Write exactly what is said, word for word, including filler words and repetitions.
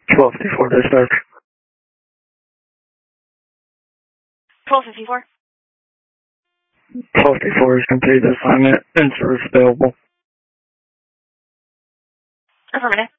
twelve fifty-four dispatch. twelve fifty-four. twelve fifty-four has completed the assignment and service available. Affirmative.